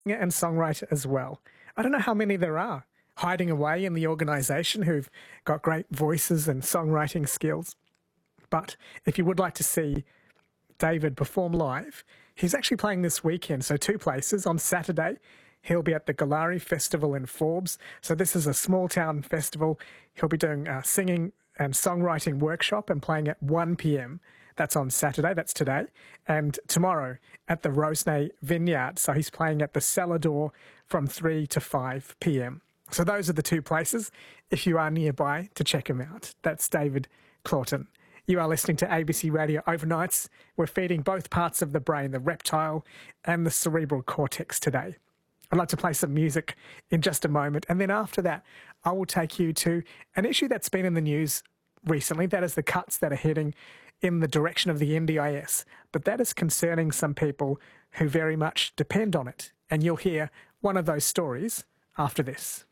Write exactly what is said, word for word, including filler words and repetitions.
and songwriter as well. I don't know how many there are hiding away in the organisation who've got great voices and songwriting skills. But if you would like to see David perform live, he's actually playing this weekend, so two places. On Saturday, he'll be at the Galari Festival in Forbes. So this is a small town festival. He'll be doing a singing and songwriting workshop and playing at one p m. That's on Saturday, that's today. And tomorrow at the Rosenay Vineyard. So he's playing at the Cellar Door from three to five p m. So those are the two places, if you are nearby, to check him out. That's David Claughton. You are listening to A B C Radio Overnights. We're feeding both parts of the brain, the reptile and the cerebral cortex today. I'd like to play some music in just a moment. And then after that, I will take you to an issue that's been in the news recently. That is the cuts that are heading in the direction of the N D I S. But that is concerning some people who very much depend on it. And you'll hear one of those stories after this.